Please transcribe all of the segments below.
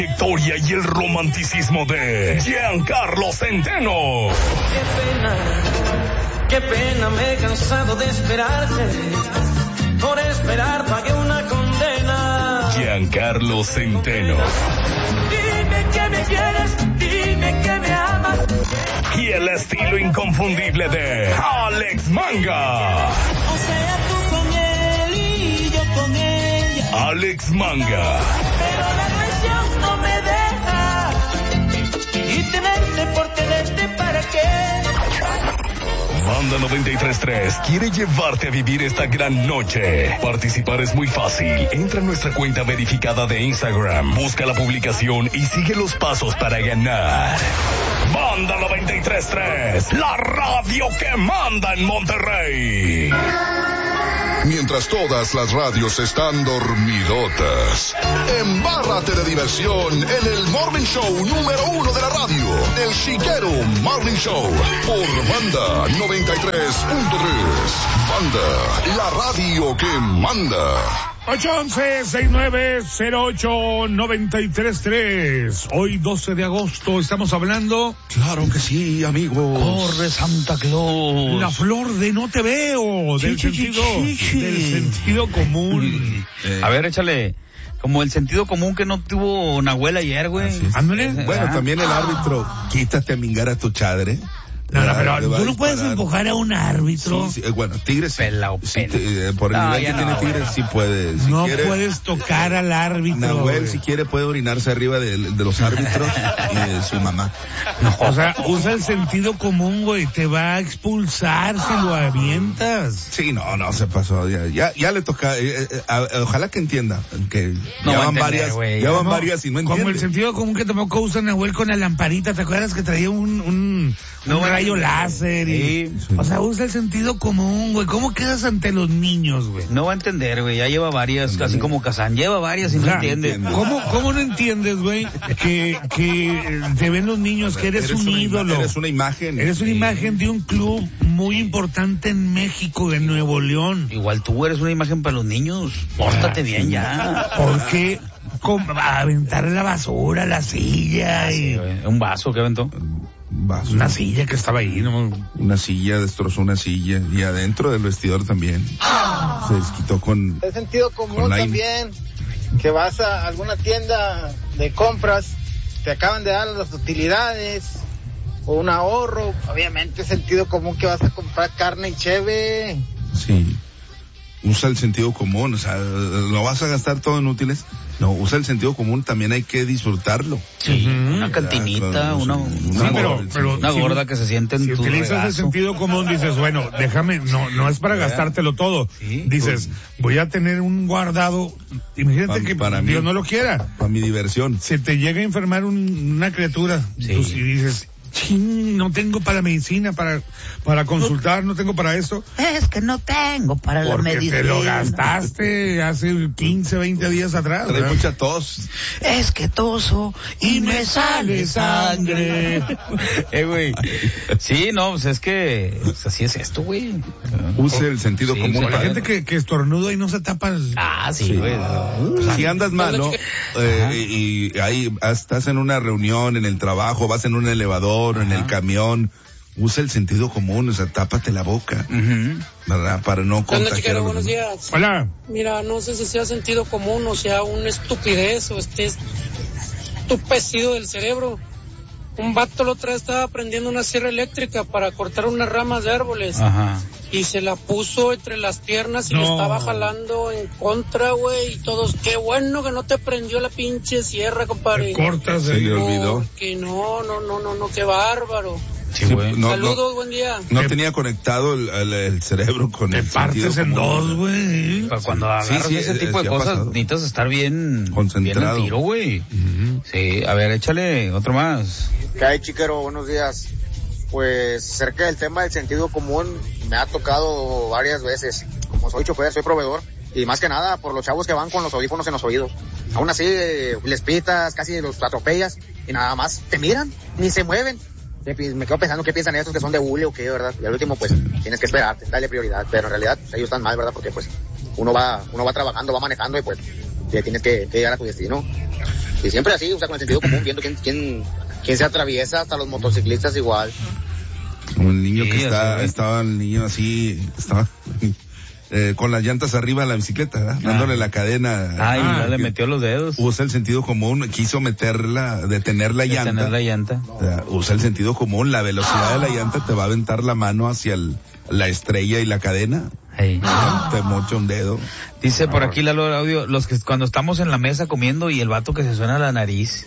Victoria y el romanticismo de Giancarlo Centeno. Qué pena, me he cansado de esperarte. Por esperar pagué una condena. Giancarlo Centeno. Dime que me quieres, dime que me amas. Y el estilo inconfundible de Alex Manga. O sea, tú con él y yo con ella. Alex Manga. Pero la presión no me deja. Y tenerte por tenerte, ¿para qué? Banda 93.3 quiere llevarte a vivir esta gran noche. Participar es muy fácil. Entra a nuestra cuenta verificada de Instagram, busca la publicación y sigue los pasos para ganar. Banda 93.3, la radio que manda en Monterrey. Mientras todas las radios están dormidotas, embárrate de diversión en el Morning Show número 1 de la radio, el Chiquero Morning Show, por Banda 93.3. Banda, la radio que manda. 811-690-893.3. Hoy 12 de agosto estamos hablando. Claro que sí, amigos. Corre Santa Claus. La flor de no te veo. Del sentido común. A ver, échale. Como el sentido común que no tuvo Nahuel ayer, güey. Ándale. Bueno, también el árbitro, quítate a mingar a tu chadre. No, pero tú no puedes empujar a un árbitro. Sí, bueno, Tigres sí. Sí, por el nivel que tiene Tigres sí puede. Si no quiere, puedes tocar al árbitro. Nahuel, si quiere, puede orinarse arriba de los árbitros y de su mamá. O sea, usa el sentido común, güey. Te va a expulsar si lo avientas. Sí, no, se pasó. Ya le toca. Ojalá que entienda que no ya van varias varias y no entiende. Como el sentido común que tampoco usa Nahuel con la lamparita. ¿Te acuerdas que traía un rayo láser? Sí. O sea, usa el sentido común, güey. ¿Cómo quedas ante los niños, güey? No va a entender, güey. Ya lleva varias, así como Kazán. Lleva varias y no entiende. ¿Cómo no entiendes, güey? Que te ven los niños, que eres un ídolo. Eres una imagen. Eres una imagen de un club muy importante en México, de Nuevo León. Igual tú eres una imagen para los niños. Pórtate bien ya. ¿Por qué aventar la basura, la silla? Sí, un vaso que aventó. Una silla que estaba ahí, ¿no? Una silla, destrozó una silla. Y adentro del vestidor también. Se desquitó con... El sentido común también. Que vas a alguna tienda de compras, te acaban de dar las utilidades o un ahorro. Obviamente sentido común que vas a comprar carne y cheve. Sí. Usa el sentido común, o sea, ¿lo vas a gastar todo en útiles? No, usa el sentido común, también hay que disfrutarlo. Sí, una cantinita, una gorda que se siente en tu regazo. Si utilizas el sentido común, dices, bueno, déjame, no es para gastártelo todo. Sí, dices, voy a tener un guardado, imagínate que Dios no lo quiera. Para mi diversión. Se te llega a enfermar una criatura, y dices, no tengo para medicina, para consultar, no tengo para esto. Es que no tengo para la medicina. Porque te lo gastaste hace 15, 20 días atrás. Trae mucha tos. Es que toso y me sale sangre. Güey. Sí, no, pues es que así es esto, güey. Use el sentido común. La gente que estornuda y no se tapa sí, güey. Si andas malo y ahí estás en una reunión, en el trabajo, vas en un elevador, en el camión, usa el sentido común, o sea, tápate la boca, ¿verdad? Para no contagiar. Chiquero, buenos días. Hola. Mira, no sé si sea sentido común o sea una estupidez o estupecido del cerebro. Un vato la otra vez estaba prendiendo una sierra eléctrica para cortar unas ramas de árboles. Y se la puso entre las piernas y le estaba jalando en contra, güey. Y todos, qué bueno que no te prendió la pinche sierra, compadre. Cortas, se le olvidó. Que no, qué bárbaro. Sí, saludos, buen día. No tenía conectado el cerebro con el sentido común. Te partes en dos, güey. Cuando agarras ese tipo de cosas, necesitas estar bien concentrado. Bien en tiro, güey. Sí, a ver, échale otro más. ¿Qué hay, Chiquero? Buenos días. Pues cerca del tema del sentido común me ha tocado varias veces. Como soy chofer, soy proveedor, y más que nada por los chavos que van con los audífonos en los oídos. Aún así les pitas, casi los atropellas y nada más te miran, ni se mueven. Me quedo pensando qué piensan estos, que son de hule o qué, ¿verdad? Y al último pues tienes que esperarte, dale prioridad, pero en realidad ellos están mal, ¿verdad? Porque pues uno va trabajando, va manejando y pues tienes que llegar a tu destino. Y siempre así, o sea, con el sentido común, viendo quién se atraviesa, hasta los motociclistas igual. Como el niño que estaba el niño así, estaba con las llantas arriba de la bicicleta, ¿verdad? Dándole la cadena. No le metió los dedos. Usa el sentido común, quiso detener la llanta. Usa el sentido común, la velocidad de la llanta te va a aventar la mano hacia la estrella y la cadena. Te mocha un dedo. Dice por aquí Lalo Audio, los que cuando estamos en la mesa comiendo y el vato que se suena la nariz.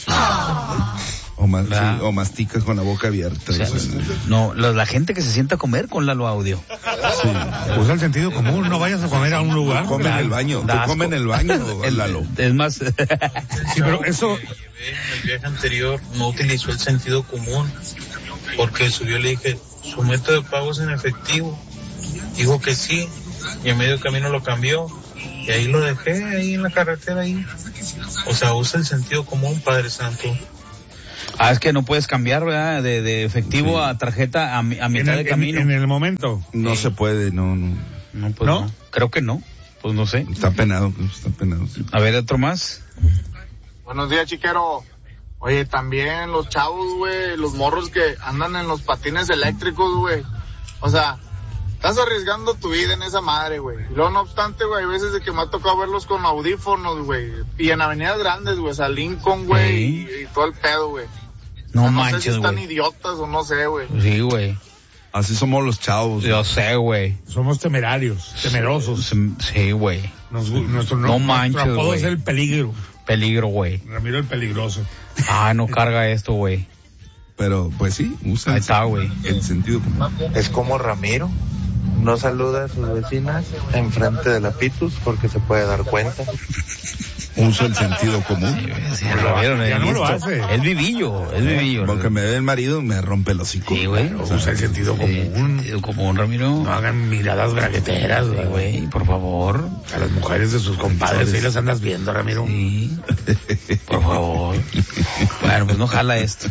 O mastica con la boca abierta. No, la gente que se sienta a comer con Lalo Audio. Sí. Usa el sentido común, no vayas a comer a un lugar. Come en el baño. Tú come en el baño, Lalo. Es más. Sí, pero eso. En el viaje anterior no utilizó el sentido común porque subió, le dije, su método de pago es en efectivo. Dijo que sí, y en medio camino lo cambió, y ahí lo dejé, ahí en la carretera, ahí. O sea, usa el sentido común, Padre Santo. Es que no puedes cambiar, ¿verdad? De efectivo a tarjeta a mitad de camino. En el momento. No se puede, no. Pues no. Creo que no. Pues no sé. Está penado. Sí. A ver, otro más. Buenos días, chiquero. Oye, también los chavos, güey, los morros que andan en los patines eléctricos, güey. O sea, estás arriesgando tu vida en esa madre, güey. Y luego, no obstante, güey, hay veces de que me ha tocado verlos con audífonos, güey. Y en avenidas grandes, güey, o sea, Lincoln, güey, y todo el pedo, güey. No manches, manches, sé si están güey. idiotas o no sé, güey. Sí, güey. Así somos los chavos. Yo sé, güey. Somos temerosos. Sí, güey. No manches, apodo güey. es el peligro. Peligro, güey. Ramiro el peligroso. No carga esto, güey. Pero, pues sí, usa Ahí está, güey. El sentido común. Es como Ramiro. No saluda a sus vecinas enfrente de la Pitus porque se puede dar cuenta. Usa el sentido común. Ya no lo hace. Es vivillo. Porque me ve el marido, me rompe el hocico. Sí, güey. Usa el sentido común. Sentido común, Ramiro. No hagan miradas bragueteras, güey. Por favor. A las mujeres de sus compadres, ahí las andas viendo, Ramiro. Sí. Por favor. Bueno, pues no jala esto.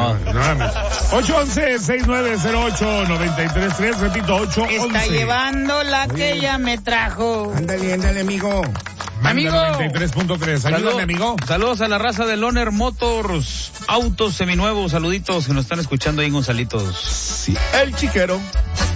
811-6908-933, repito, 811. Está llevando la que ella me trajo. Ándale, amigo. Amigo. 93.3, ayúdame, amigo. Saludos a la raza de Loner Motors, autos seminuevos, saluditos que nos están escuchando ahí en Gonzalitos. Sí, el chiquero.